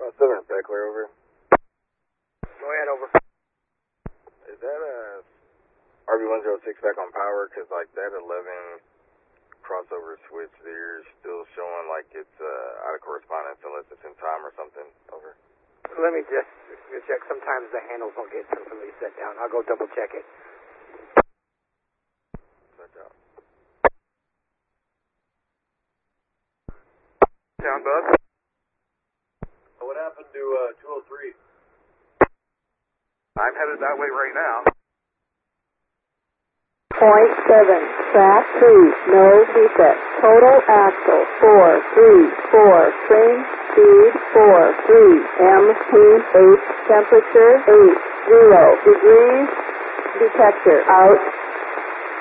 Southern Beckler, over. Go ahead, over. Is that a RB106 back on power? Because, like, that 11 crossover switch there is still showing like it's out of correspondence unless it's in time or something, over. Let me just check. Sometimes the handles don't get completely set down. I'll go double check it. Set down. Down, bud. What happened to 203? I'm headed that way right now. Point 7, track 3, no defect. Total axle 434, train speed 43, MP 8, temperature 80 degrees, detector out.